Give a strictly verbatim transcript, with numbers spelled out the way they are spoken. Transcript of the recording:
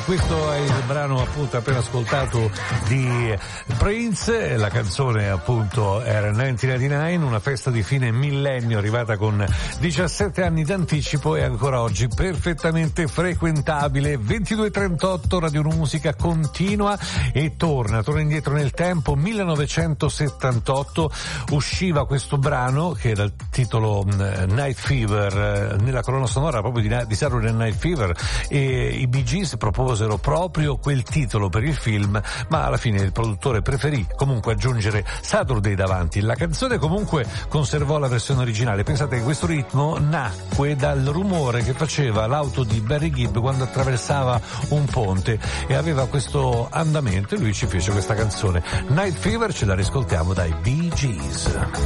questo è il brano appunto appena ascoltato di Prince, la canzone appunto era millenovecentonovantanove, una festa di fine millennio arrivata con diciassette anni d'anticipo e ancora oggi perfettamente frequentabile. ventidue e trentotto, Radio Musica continua e torna, torna indietro nel tempo. millenovecentosettantotto usciva questo brano che era il titolo Night Fever, nella colonna sonora proprio di, di Saturday Night Fever, e i Bee Gees proposero proprio quel titolo per il film, ma alla fine il produttore preferì comunque aggiungere Saturday davanti. La canzone comunque conservò la versione originale. Pensate che questo ritmo nacque dal rumore che faceva l'auto di Barry Gibb quando attraversava un ponte e aveva questo andamento, e lui ci fece questa canzone Night Fever. Ce la riscoltiamo dai Bee Gees.